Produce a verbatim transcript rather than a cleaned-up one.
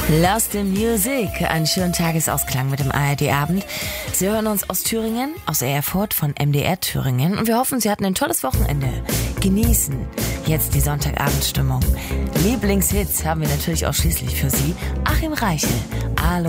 Lost in Music, einen schönen Tagesausklang mit dem A R D-Abend. Sie hören uns aus Thüringen, aus Erfurt von M D R Thüringen und wir hoffen, Sie hatten ein tolles Wochenende. Genießen jetzt die Sonntagabendstimmung. Lieblingshits haben wir natürlich auch schließlich für Sie. Achim Reichel, Alo.